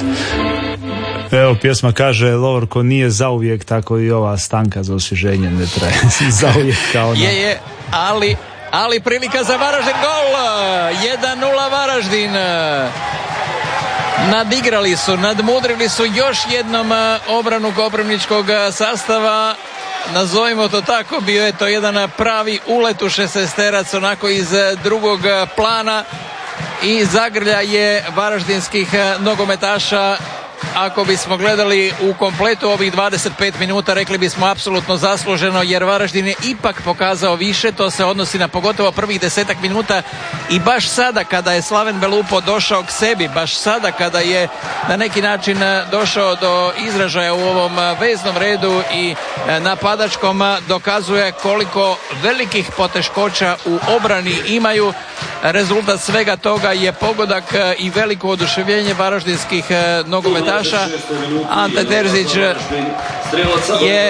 Evo, pjesma kaže Lovorko nije zauvijek, tako i ova stanka za osvježenje ne traje zauvijek kao ona. Je, ali prilika za Varaždin, gol 1:0 Varaždin. Nadigrali su, nadmudrili su još jednom obranu koprivničkog sastava. Nazovimo to tako, bio je to jedan pravi ulet u šestesterac, onako iz drugog plana i zagrlja je varaždinskih nogometaša. Ako bismo gledali u kompletu ovih 25 minuta, rekli bismo apsolutno zasluženo, jer Varaždin je ipak pokazao više. To se odnosi na pogotovo prvih 10 minuta i baš sada kada je Slaven Belupo došao k sebi, baš sada kada je na neki način došao do izražaja u ovom veznom redu i napadačkom, dokazuje koliko velikih poteškoća u obrani imaju. Rezultat svega toga je pogodak i veliko oduševljenje varaždinskih nogometaša. Ante Terzić je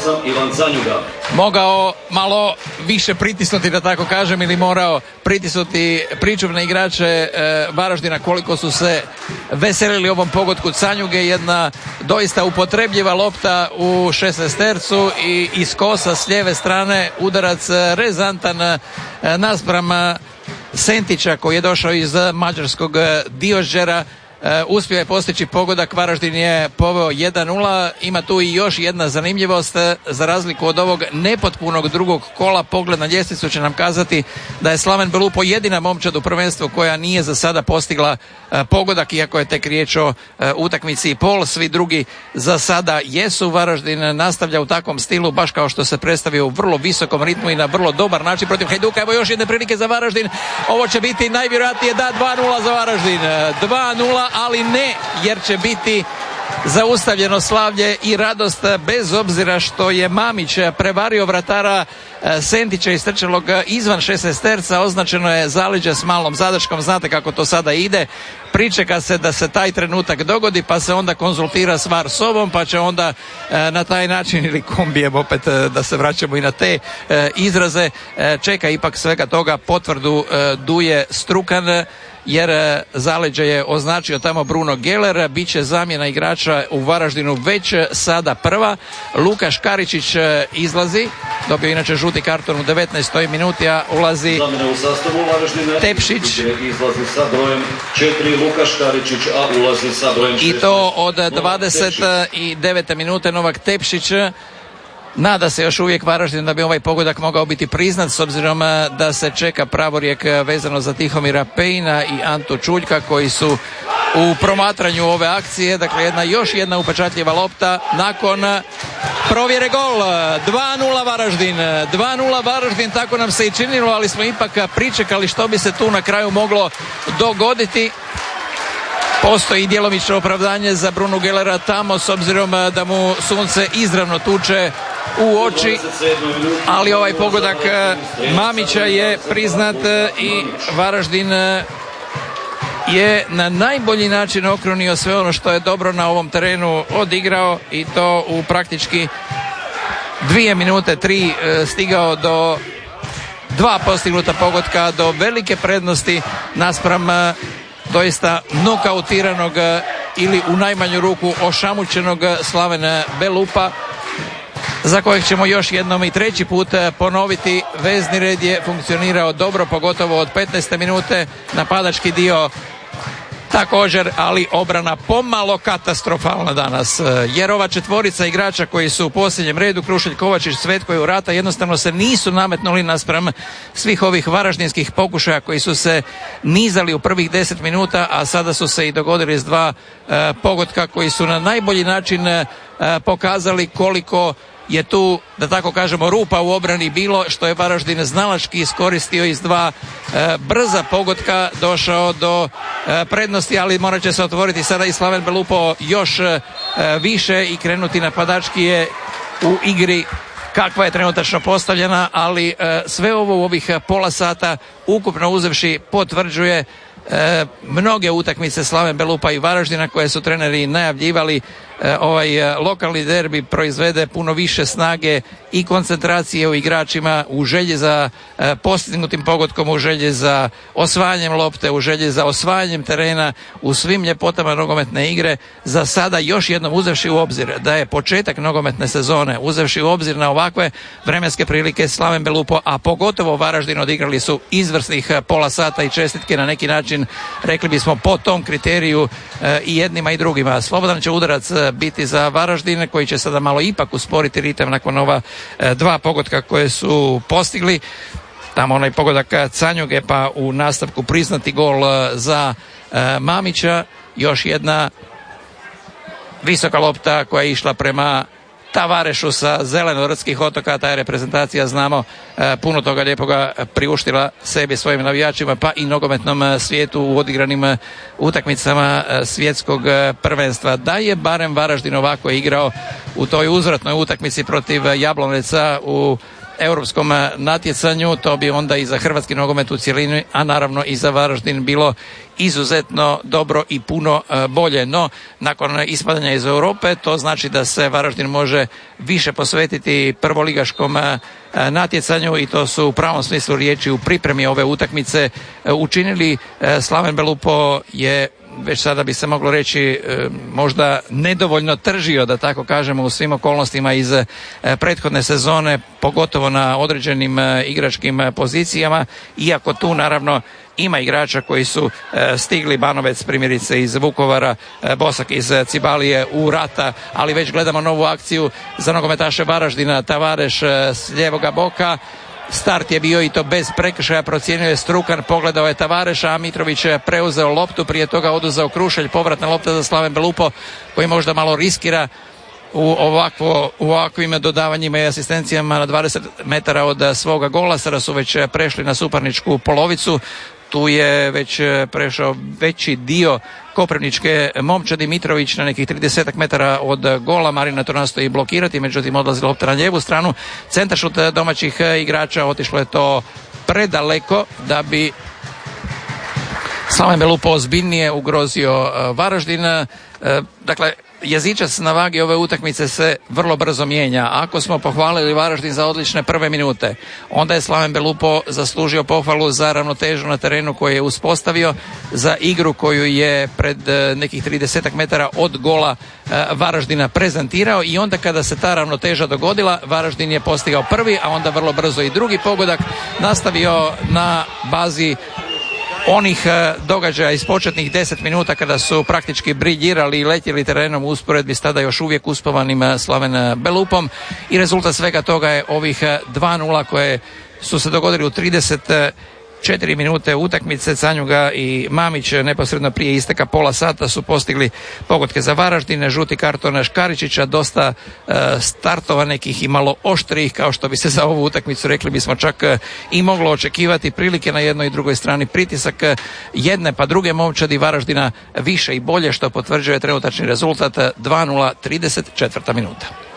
mogao malo više pritisnuti, da tako kažem, ili morao pritisnuti pričuvne igrače Varaždina koliko su se veselili ovom pogodku Canjuge. Jedna doista upotrebljiva lopta u šestestercu i iz kosa s lijeve strane udarac rezantan naspram Sentića koji je došao iz mađarskog Diožđera. Uspio je postići pogodak, Varaždin je poveo 1:0. Ima tu i još jedna zanimljivost, za razliku od ovog nepotpunog drugog kola, pogled na ljestvicu će nam kazati da je Slaven Belupo jedina momčad u prvenstvu koja nije za sada postigla pogodak, iako je tek riječ o utakmici i pol. Svi drugi za sada jesu. Varaždin nastavlja u takvom stilu, baš kao što se predstavio, u vrlo visokom ritmu i na vrlo dobar način protiv Hajduka. Evo još jedne prilike za Varaždin. Ovo će biti najvjerojatnije 2:0 za Varaždin. 2:0, ali ne, jer će biti zaustavljeno slavlje i radost, bez obzira što je Mamić prevario vratara Sentića i strčalo ga izvan šestesterca. Označeno je zaleđe s malom zadrškom, znate kako to sada ide. Pričeka se da se taj trenutak dogodi, pa se onda konzultira s VAR sobom, pa će onda na taj način, ili kombijem opet da se vraćamo i na te izraze, čeka ipak svega toga potvrdu Duje Strukan, jer zaleđe je označio tamo Bruno Geller. Biće zamjena igrača u Varaždinu već sada prva. Lukaš Karičić izlazi, dobio inače žuti karton u 19. minuti, a ulazi Tepšić. Izlazi sa brojem 4 Lukaš Karičić, a ulazi sa brojem 16. I to od 29. minute Novak Tepšić. Nada se još uvijek Varaždin da bi ovaj pogodak mogao biti priznat, s obzirom da se čeka pravorijek vezano za Tihomira Pejna i Antu Čuljka koji su u promatranju ove akcije. Dakle, još jedna upečatljiva lopta nakon provjere, gol. 2:0 Varaždin. 2:0 Varaždin, tako nam se i činilo, ali smo ipak pričekali što bi se tu na kraju moglo dogoditi. Postoji djelomično opravdanje za Brunu Gellera tamo, s obzirom da mu sunce izravno tuče u oči, ali ovaj pogodak Mamića je priznat i Varaždin je na najbolji način okrunio sve ono što je dobro na ovom terenu odigrao, i to u praktički 2 minute 3 stigao do 2 postignuta pogotka, do velike prednosti naspram doista nokautiranog ili u najmanju ruku ošamućenog Slavena Belupa, za kojeg ćemo još jednom i treći put ponoviti. Vezni red je funkcionirao dobro, pogotovo od 15. minute, napadački dio također, ali obrana pomalo katastrofalna danas, jer ova četvorica igrača koji su u posljednjem redu, Krušelj, Kovačić, Svetko i Urata, jednostavno se nisu nametnuli naspram svih ovih varaždinskih pokušaja koji su se nizali u prvih 10 minuta, a sada su se i dogodili s 2 pogotka koji su na najbolji način pokazali koliko je tu, da tako kažemo, rupa u obrani bilo, što je Varaždin znalački iskoristio iz 2 brza pogotka, došao do prednosti, ali morat će se otvoriti sada i Slaven Belupo još više i krenuti napadački je u igri kakva je trenutačno postavljena, ali sve ovo u ovih pola sata ukupno uzevši potvrđuje mnoge utakmice Slaven Belupa i Varaždina koje su treneri najavljivali. Ovaj lokalni derbi proizvede puno više snage i koncentracije u igračima, u želji za postignutim pogodkom, u želji za osvajanjem lopte, u želji za osvajanjem terena, u svim ljepotama nogometne igre. Za sada još jednom uzevši u obzir da je početak nogometne sezone, uzevši u obzir na ovakve vremenske prilike, Slaven Belupo, a pogotovo Varaždin, odigrali su izvrsnih pola sata i čestitke na neki način, rekli bismo po tom kriteriju, i jednima i drugima. Slobodan će udarac biti za Varaždin, koji će sada malo ipak usporiti ritam nakon ova dva pogotka koje su postigli. Tamo onaj pogodak Canjuge, pa u nastavku priznati gol za Mamića. Još jedna visoka lopta koja je išla prema Tavarešu sa Zelenorodskih otoka. Ta je reprezentacija, znamo, puno toga lijepoga priuštila sebi, svojim navijačima, pa i nogometnom svijetu u odigranim utakmicama svjetskog prvenstva. Da je barem Varaždin ovako igrao u toj uzvratnoj utakmici protiv Jabloneca u europskom natjecanju, to bi onda i za hrvatski nogomet u cjelini, a naravno i za Varaždin bilo izuzetno dobro i puno bolje. No, nakon ispadanja iz Europe, to znači da se Varaždin može više posvetiti prvoligaškom natjecanju i to su u pravom smislu riječi u pripremi ove utakmice učinili. Slaven Belupo je, već sada bi se moglo reći, možda nedovoljno tržio, da tako kažemo, u svim okolnostima iz prethodne sezone, pogotovo na određenim igračkim pozicijama, iako tu naravno ima igrača koji su stigli, Banovec primjerice iz Vukovara, Bosak iz Cibalije u Rata, ali već gledamo novu akciju za nogometaše Varaždina. Tavareš s lijevoga boka, start je bio i to bez prekršaja, procijenio je Strukan, pogledao je Tavareša, a Mitrović je preuzeo loptu, prije toga oduzeo Krušelj, povratna lopta za Slaven Belupo koji možda malo riskira u ovakvim dodavanjima i asistencijama na 20 metara od svoga gola. Sada su već prešli na suparničku polovicu, tu je već prešao veći dio koprivničke momčadi. Mitrović na nekih 30 metara od gola, Marina to nastoji blokirati, međutim odlazi lopta na lijevu stranu. Centaršut domaćih igrača, otišlo je to predaleko da bi Slaven Belupo ozbiljnije ugrozio Varaždin. Dakle, jezičac na vagi ove utakmice se vrlo brzo mijenja. Ako smo pohvalili Varaždin za odlične prve minute, onda je Slaven Belupo zaslužio pohvalu za ravnotežu na terenu koju je uspostavio, za igru koju je pred nekih 30 metara od gola Varaždina prezentirao, i onda kada se ta ravnoteža dogodila, Varaždin je postigao prvi, a onda vrlo brzo i drugi pogodak, nastavio na bazi onih događaja iz početnih 10 minuta kada su praktički briljirali i letjeli terenom u usporedbi s tada još uvijek uspavanim Slaven Belupom, i rezultat svega toga je ovih 2:0 koje su se dogodili u 34 minute utakmice. Canjuga i Mamić neposredno prije isteka pola sata su postigli pogodke za Varaždin. Žuti karton Škaričića, dosta startova nekih i malo oštrih, kao što bi se za ovu utakmicu rekli bismo čak i moglo očekivati, prilike na jednoj i drugoj strani, pritisak jedne pa druge momčadi Varaždina više i bolje, što potvrđuje trenutačni rezultat 2:0, 34. minuta.